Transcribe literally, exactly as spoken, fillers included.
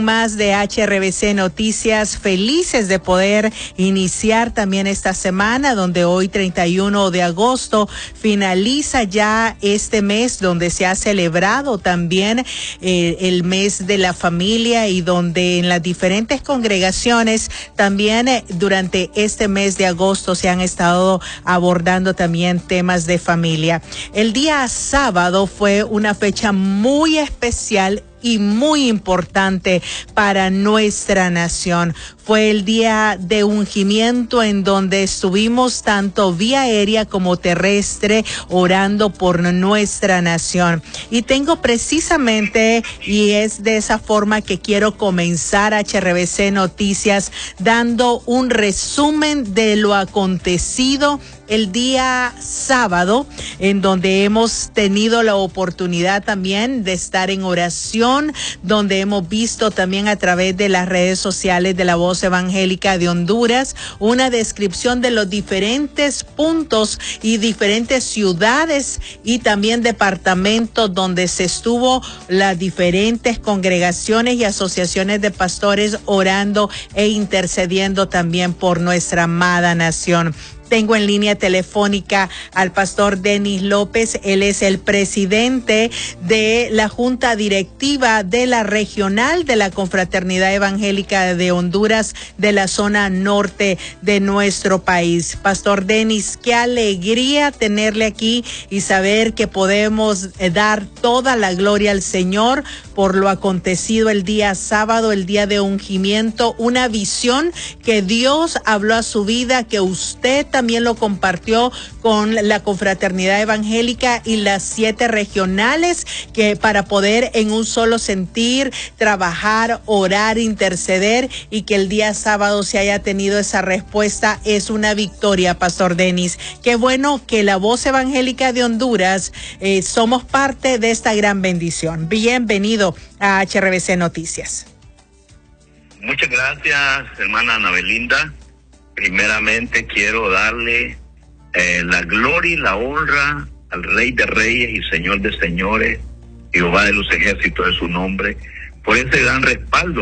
Más de H R V C Noticias, felices de poder iniciar también esta semana, donde hoy treinta y uno de agosto finaliza ya este mes donde se ha celebrado también eh, el mes de la familia, y donde en las diferentes congregaciones también eh, durante este mes de agosto se han estado abordando también temas de familia. El día sábado fue una fecha muy especial y muy importante para nuestra nación. Fue el día de ungimiento, en donde estuvimos tanto vía aérea como terrestre orando por nuestra nación. Y tengo precisamente, y es de esa forma que quiero comenzar H R V C Noticias, dando un resumen de lo acontecido el día sábado, en donde hemos tenido la oportunidad también de estar en oración, donde hemos visto también a través de las redes sociales de la Voz Evangélica de Honduras una descripción de los diferentes puntos y diferentes ciudades y también departamentos donde se estuvo las diferentes congregaciones y asociaciones de pastores orando e intercediendo también por nuestra amada nación. Tengo en línea telefónica al pastor Denis López. Él es el presidente de la Junta Directiva de la Regional de la Confraternidad Evangélica de Honduras, de la zona norte de nuestro país. Pastor Denis, qué alegría tenerle aquí y saber que podemos dar toda la gloria al Señor por lo acontecido el día sábado, el día de ungimiento, una visión que Dios habló a su vida, que usted también también lo compartió con la Confraternidad Evangélica y las siete regionales, que para poder en un solo sentir trabajar, orar, interceder, y que el día sábado se haya tenido esa respuesta es una victoria, Pastor Denis. Qué bueno que la Voz Evangélica de Honduras eh, somos parte de esta gran bendición. Bienvenido a H R V C Noticias. Muchas gracias, hermana Ana Belinda. Primeramente quiero darle eh, la gloria y la honra al Rey de Reyes y Señor de Señores, Jehová de los ejércitos es su nombre, por ese gran respaldo